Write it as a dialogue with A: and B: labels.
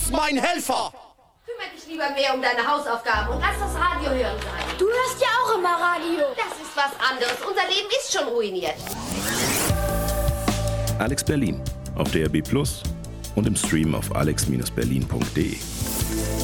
A: ist mein Helfer.
B: Kümmere dich lieber mehr um deine Hausaufgaben und lass das Radio hören sein.
C: Du hörst ja auch immer Radio.
B: Das ist was anderes. Unser Leben ist schon ruiniert.
D: Alex Berlin auf DRB Plus und im Stream auf alex-berlin.de.